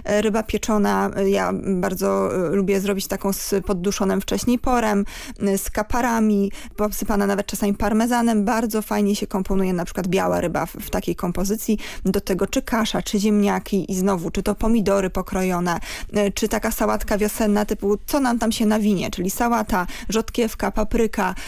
Ryba pieczona, ja bardzo lubię zrobić taką z podduszonym wcześniej porem, z kaparami, posypana nawet czasami parmezanem. Bardzo fajnie się komponuje na przykład biała ryba w takiej kompozycji. Do tego czy kasza, czy ziemniaki i znowu, czy to pomidory pokrojone, czy taka sałatka wiosenna typu co nam tam się nawinie, czyli sałata, rzodkiewka, papryka,